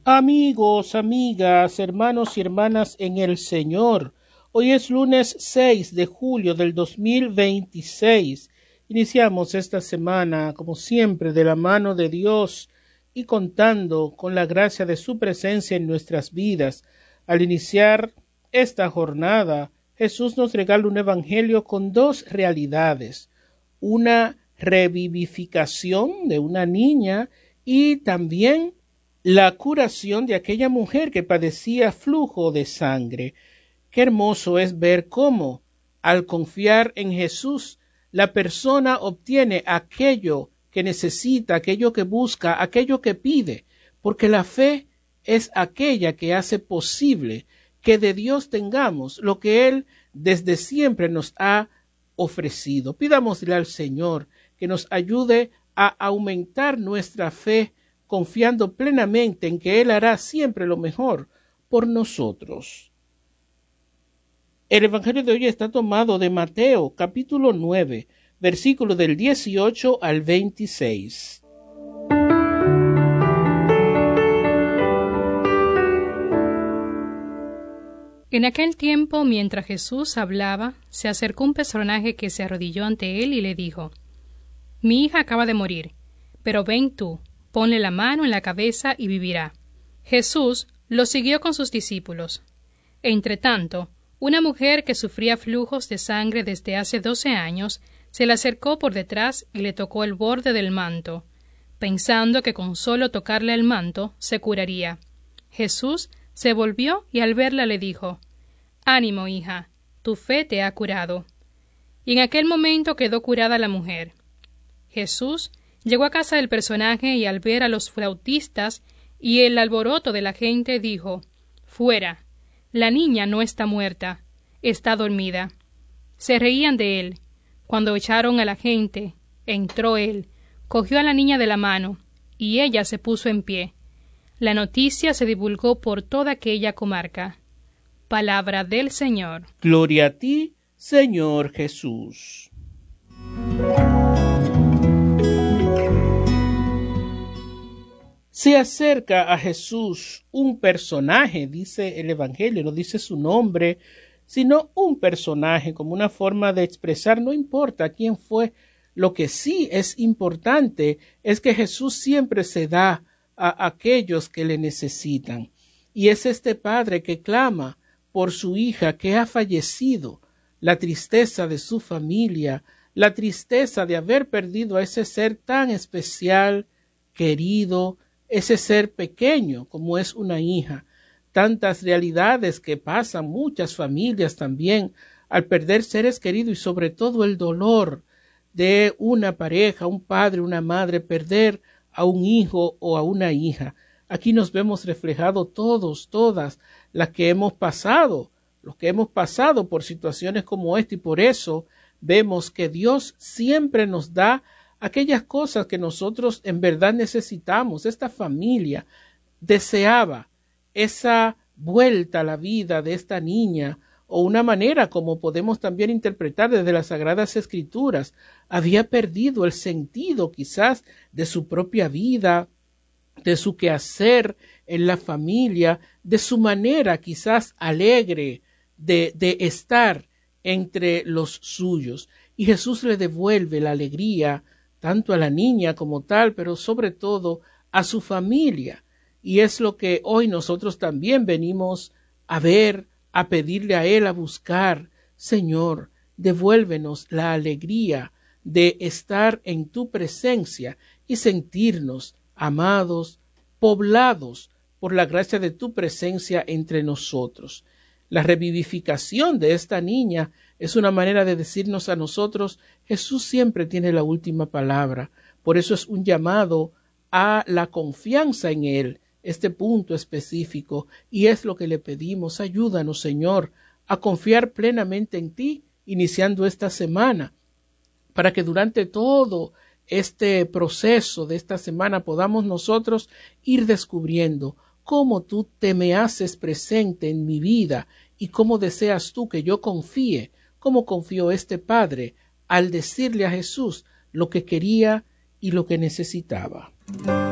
Amigos, amigas, hermanos y hermanas en el Señor, hoy es lunes 6 de julio del 2026. Iniciamos esta semana, como siempre, de la mano de Dios y contando con la gracia de su presencia en nuestras vidas. Al iniciar esta jornada, Jesús nos regala un evangelio con dos realidades: una revivificación de una niña y también la curación de aquella mujer que padecía flujo de sangre. Qué hermoso es ver cómo, al confiar en Jesús, la persona obtiene aquello que necesita, aquello que busca, aquello que pide, porque la fe es aquella que hace posible que de Dios tengamos lo que Él desde siempre nos ha ofrecido. Pidámosle al Señor que nos ayude a aumentar nuestra fe, confiando plenamente en que Él hará siempre lo mejor por nosotros. El Evangelio de hoy está tomado de Mateo, capítulo 9, versículos del 18 al 26. En aquel tiempo, mientras Jesús hablaba, se acercó un personaje que se arrodilló ante él y le dijo: «Mi hija acaba de morir, pero ven tú, ponle la mano en la cabeza y vivirá». Jesús lo siguió con sus discípulos. Entretanto, una mujer que sufría flujos de sangre desde hace 12 años se le acercó por detrás y le tocó el borde del manto, pensando que con solo tocarle el manto se curaría. Jesús se volvió y al verla le dijo: «Ánimo, hija, tu fe te ha curado». Y en aquel momento quedó curada la mujer. Jesús llegó a casa del personaje y al ver a los flautistas y el alboroto de la gente dijo: «Fuera, la niña no está muerta, está dormida». Se reían de él. Cuando echaron a la gente, entró él, cogió a la niña de la mano, y ella se puso en pie. La noticia se divulgó por toda aquella comarca. Palabra del Señor. Gloria a ti, Señor Jesús. Se acerca a Jesús un personaje, dice el Evangelio, no dice su nombre, sino un personaje, como una forma de expresar, no importa quién fue. Lo que sí es importante es que Jesús siempre se da a aquellos que le necesitan. Y es este padre que clama por su hija que ha fallecido, la tristeza de su familia, la tristeza de haber perdido a ese ser tan especial, querido, ese ser pequeño como es una hija. Tantas realidades que pasan muchas familias también al perder seres queridos, y sobre todo el dolor de una pareja, un padre, una madre, perder a un hijo o a una hija. Aquí nos vemos reflejados todas las que hemos pasado, los que hemos pasado por situaciones como esta, y por eso vemos que Dios siempre nos da aquellas cosas que nosotros en verdad necesitamos. Esta familia deseaba esa vuelta a la vida de esta niña, o una manera como podemos también interpretar desde las Sagradas Escrituras. Había perdido el sentido quizás de su propia vida, de su quehacer en la familia, de su manera quizás alegre de estar entre los suyos. Y Jesús le devuelve la alegría tanto a la niña como tal, pero sobre todo a su familia. Y es lo que hoy nosotros también venimos a ver, a pedirle a Él, a buscar. Señor, devuélvenos la alegría de estar en tu presencia y sentirnos amados, poblados por la gracia de tu presencia entre nosotros. La revivificación de esta niña es una manera de decirnos a nosotros: Jesús siempre tiene la última palabra. Por eso es un llamado a la confianza en Él, este punto específico, y es lo que le pedimos. Ayúdanos, Señor, a confiar plenamente en ti, iniciando esta semana, para que durante todo este proceso de esta semana podamos nosotros ir descubriendo cómo tú te me haces presente en mi vida y cómo deseas tú que yo confíe, cómo confió este padre al decirle a Jesús lo que quería y lo que necesitaba.